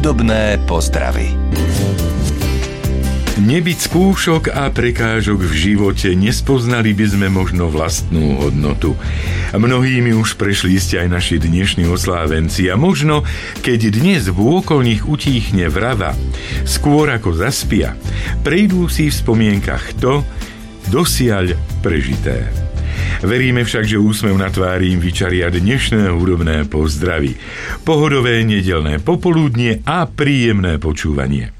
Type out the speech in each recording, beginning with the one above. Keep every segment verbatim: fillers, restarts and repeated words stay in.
Hudobné pozdravy. Nebyť skúšok a prekážok v živote, nespoznali by sme možno vlastnú hodnotu. Mnohými už prešli ste aj naši dnešní oslávenci a možno, keď dnes vôkol nich utíchne vrava, skôr ako zaspia, prejdú si v spomienkach to, dosiaľ prežité. Veríme však, že úsmev na tvári im vyčaria dnešné hudobné pozdravy, pohodové nedeľné popoludnie a príjemné počúvanie.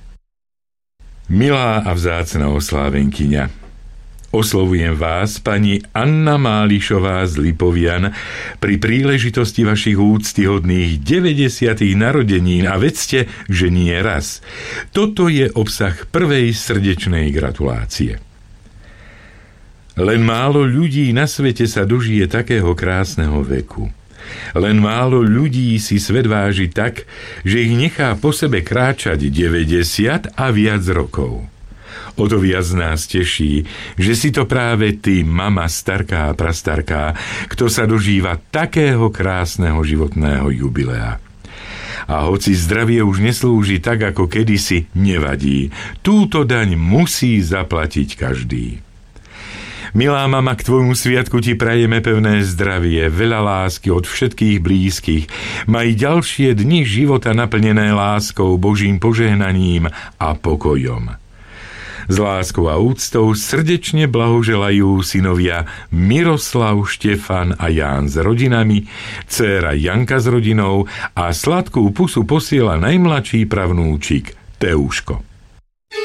Milá a vzácna oslávenkyňa, oslovujem vás, pani Anna Málišová z Lipovian, pri príležitosti vašich úctyhodných deväťdesiatych narodenín a vedzte, že nie raz. Toto je obsah prvej srdečnej gratulácie. Len málo ľudí na svete sa dožije takého krásneho veku. Len málo ľudí si svet váži tak, že ich nechá po sebe kráčať deväťdesiat a viac rokov. O to viac nás teší, že si to práve ty, mama starká a prastarká, kto sa dožíva takého krásneho životného jubilea. A hoci zdravie už neslúži tak, ako kedysi, nevadí. Túto daň musí zaplatiť každý. Milá mama, k tvojmu sviatku ti prajeme pevné zdravie, veľa lásky od všetkých blízkych. Maj ďalšie dni života naplnené láskou, Božím požehnaním a pokojom. S láskou a úctou srdečne blahoželajú synovia Miroslav, Štefan a Ján s rodinami, dcéra Janka s rodinou a sladkú pusu posiela najmladší pravnúčik Teuško.